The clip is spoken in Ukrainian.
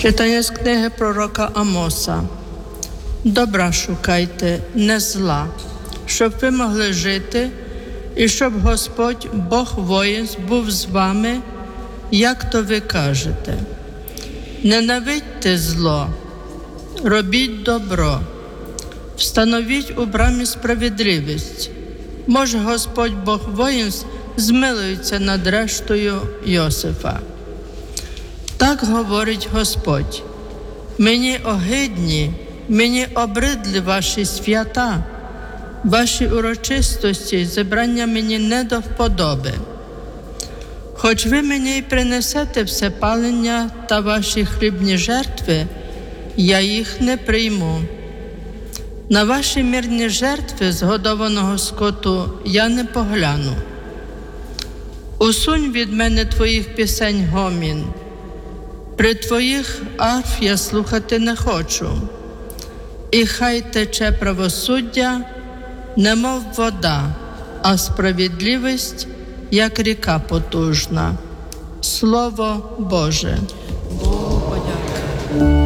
Читання з книги пророка Амоса. Добра шукайте, не зла, щоб ви могли жити, і щоб Господь, Бог воїнств, був з вами, як то ви кажете. Ненавидьте зло, робіть добро, встановіть у брамі справедливість. Може, Господь, Бог воїнств, змилується над рештою Йосифа. Так говорить Господь: мені огидні, мені обридлі ваші свята, ваші урочистості, зібрання мені не до вподоби. Хоч ви мені й принесете всепалення та ваші хлібні жертви, я їх не прийму. На ваші мирні жертви згодованого скоту я не погляну. Усунь від мене твоїх пісень гомін, при твоїх арф я слухати не хочу. І хай тече правосуддя, немов вода, а справедливість, як ріка потужна. Слово Боже.